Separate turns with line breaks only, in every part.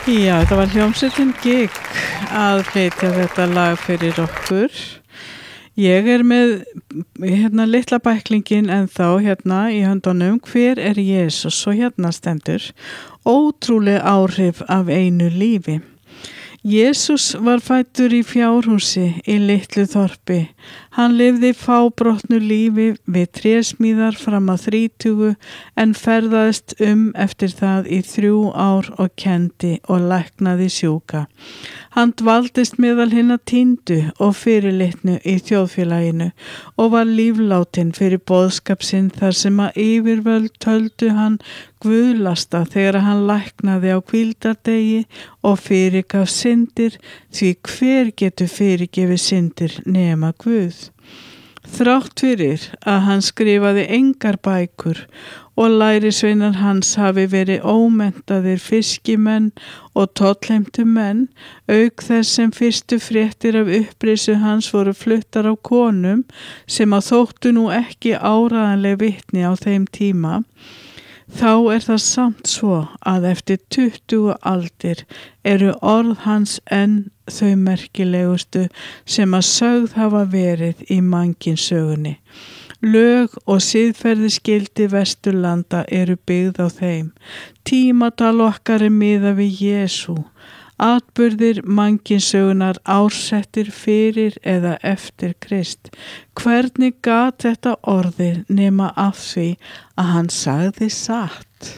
Já, þetta var hljómsveitin Gigg að flytja þetta lag fyrir okkur. Ég er með litla bæklingin ennþá í höndunum. Hver er Jesus? Og stendur: ótrúleg áhrif af einu lífi. Jesus var fæddur í fjárhúsi í litlu þorpi. Hann lifði fábrotnu lífi við trésmíðar fram að 30 en ferðaðist eftir það í 3 ár og kenndi og læknaði sjúka. Hann dvaldist meðal hinna týndu og fyrirlitnu í þjóðfélaginu og var líflátin fyrir boðskap sinn þar sem að yfirvöld töldu hann guðlasta þegar hann læknaði á hvíldardegi og fyrirgaf syndir, því hver getur fyrirgefið syndir nema Guð. Þrátt fyrir að hann skrifaði engar bækur og lærisveinar hans hafi verið ómenntaðir fiskimenn og tollheimtumenn, auk þess sem fyrstu fréttir af upprisu hans voru fluttar á konum sem að þóttu nú ekki áreiðanleg vitni á þeim tíma, þá er það samt svo að eftir 20 aldir eru orð hans enn þau merkilegustu sem að sögð hafa verið í mannkynsögunni. Lög og siðferðisgildi Vesturlanda eru byggð á þeim. Tímatal okkar er miðað við Jesú. Atburðir mannkynsögunar ársettir fyrir eða eftir Krist. Hvernig gat þetta orðið nema af því að hann sagði satt?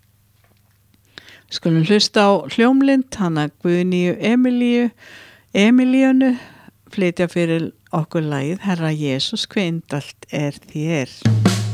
Skulum hlusta á hljómlind hana Guðnýju Emilíönu flytja fyrir okkur lagið Herra Jesús, hve indælt er þér.